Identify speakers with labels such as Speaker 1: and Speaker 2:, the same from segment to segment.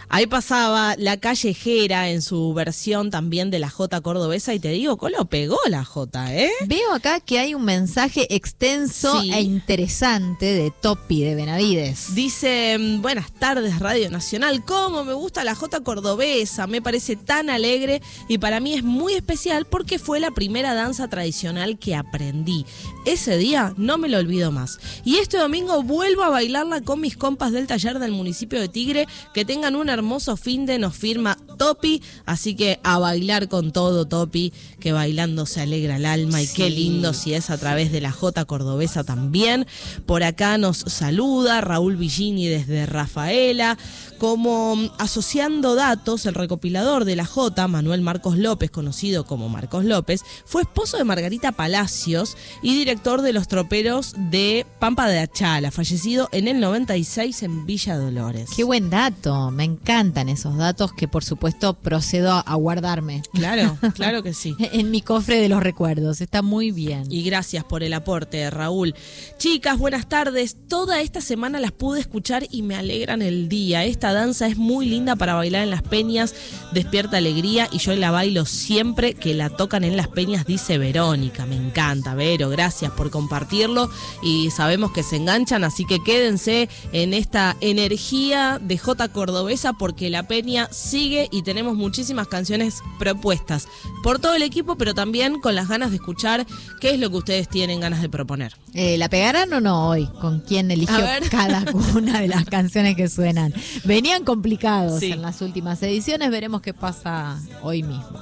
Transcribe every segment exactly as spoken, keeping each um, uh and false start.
Speaker 1: Ahí pasaba La Callejera en su versión también de la Jota cordobesa y te digo, ¿cómo pegó la Jota, eh?
Speaker 2: Veo acá que hay un mensaje extenso
Speaker 1: Sí.
Speaker 2: e interesante de Topi de Benavides.
Speaker 1: Dice, buenas tardes Radio Nacional, cómo me gusta la Jota cordobesa, me parece tan alegre y para mí es muy especial porque fue la primera danza tradicional que aprendí. Ese día no me lo olvido más. Y este domingo vuelvo a bailarla con mis compas del taller del municipio de Tigre. Que tengan un hermoso fin de, nos firma Topi, así que a bailar con todo, Topi, que bailando se alegra el alma y sí. Qué lindo si es a través de la Jota cordobesa también. Por acá nos saluda Raúl Villini desde Rafaela, como asociando datos, el recopilador de la Jota, Manuel Marcos López, conocido como Marcos López, fue esposo de Margarita Palacios y director de los troperos de Pampa de Achala, fallecido en el noventa y seis en Villa Dolores.
Speaker 2: Qué buen dato, me encantan esos datos que por supuesto procedo a guardarme.
Speaker 1: Claro, claro que sí.
Speaker 2: En mi cofre de los recuerdos, está muy bien.
Speaker 1: Y gracias por el aporte, Raúl. Chicas, buenas tardes. Toda esta semana las pude escuchar y me alegran el día. Esta danza es muy linda para bailar en las peñas, despierta alegría y yo la bailo siempre que la tocan en las peñas, dice Verónica. Me encanta, Vero, gracias por compartirlo y sabemos que se enganchan, así que quédense en esta energía de Jota cordobesa porque la peña sigue y tenemos muchísimas canciones propuestas por todo el equipo, pero también con las ganas de escuchar qué es lo que ustedes tienen ganas de proponer.
Speaker 2: Eh, ¿La pegarán o no hoy? ¿Con quién eligió cada una de las canciones que suenan? Venían complicados sí. en las últimas ediciones, veremos qué pasa hoy mismo.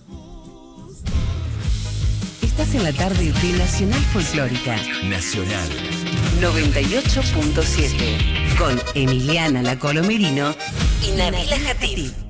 Speaker 3: Estás en la tarde de Nacional Folclórica.
Speaker 4: Nacional
Speaker 3: noventa y ocho punto siete con Emiliana La Colomerino y Nabila Jatib.